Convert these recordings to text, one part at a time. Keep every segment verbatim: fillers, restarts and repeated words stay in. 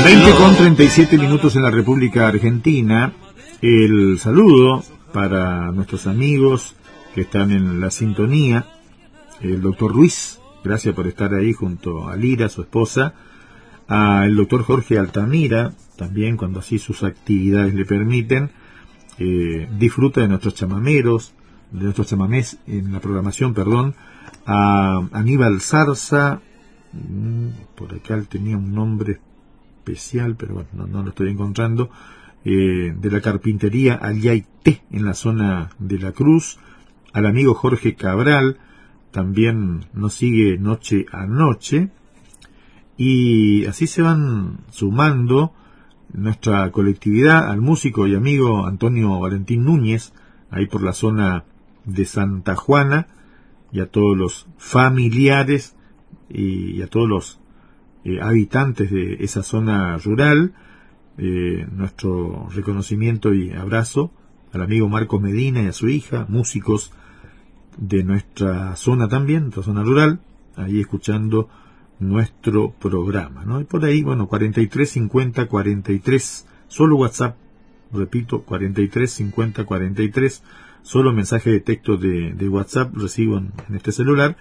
veinte con treinta y siete minutos en la República Argentina. El saludo para nuestros amigos que están en la sintonía. El doctor Ruiz, gracias por estar ahí junto a Lira, su esposa. Al doctor Jorge Altamira, también cuando así sus actividades le permiten. Eh, disfruta de nuestros chamameros, de nuestros chamamés en la programación, perdón. A Aníbal Zarza, por acá él tenía un nombre especial, pero bueno, no, no lo estoy encontrando, eh, de la carpintería Aliaité en la zona de la Cruz. Al amigo Jorge Cabral, también nos sigue noche a noche, y así se van sumando nuestra colectividad. Al músico y amigo Antonio Valentín Núñez, ahí por la zona de Santa Juana, y a todos los familiares y a todos los eh, habitantes de esa zona rural, eh, nuestro reconocimiento y abrazo al amigo Marcos Medina y a su hija, músicos de nuestra zona también, nuestra zona rural, ahí escuchando nuestro programa, ¿no? Y por ahí, bueno, cuarenta y tres cincuenta cuarenta y tres, solo WhatsApp, repito, cuarenta y tres cincuenta cuarenta y tres, solo mensaje de texto de, de WhatsApp recibo en, en este celular,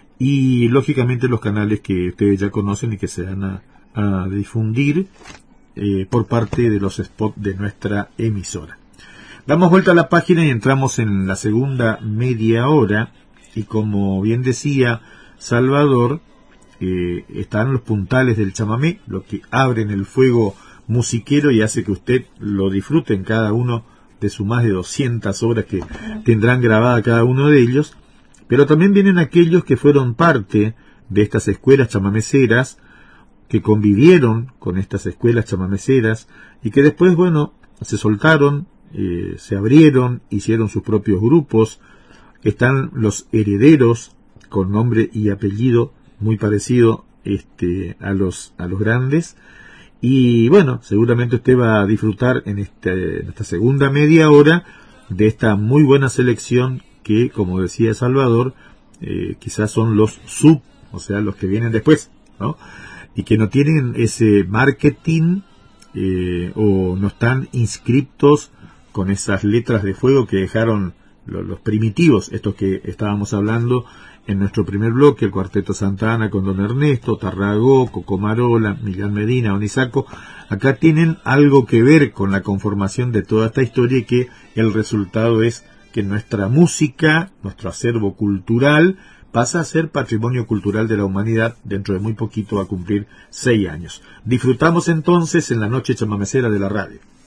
y lógicamente los canales que ustedes ya conocen y que se van a, a difundir eh, por parte de los spots de nuestra emisora. Damos vuelta a la página y entramos en la segunda media hora, y como bien decía Salvador, eh, están los puntales del chamamé, lo que abren el fuego musiquero y hace que usted lo disfrute en cada uno de sus más de doscientas horas que tendrán grabada cada uno de ellos. Pero también vienen aquellos que fueron parte de estas escuelas chamameceras, que convivieron con estas escuelas chamameceras y que después, bueno, se soltaron, eh, se abrieron, hicieron sus propios grupos. Están los herederos con nombre y apellido muy parecido este, a los a los grandes. Y bueno, seguramente usted va a disfrutar en, este, en esta segunda media hora de esta muy buena selección que, como decía Salvador, eh, quizás son los sub, o sea, los que vienen después, ¿no? Y que no tienen ese marketing eh, o no están inscriptos con esas letras de fuego que dejaron los, los primitivos, estos que estábamos hablando en nuestro primer bloque, el Cuarteto Santa Ana con Don Ernesto, Tarragó, Cocomarola, Millán Medina, Onisaco. Acá tienen algo que ver con la conformación de toda esta historia, y que el resultado es que nuestra música, nuestro acervo cultural, pasa a ser patrimonio cultural de la humanidad. Dentro de muy poquito va a cumplir seis años. Disfrutamos entonces en la noche chamamecera de la radio.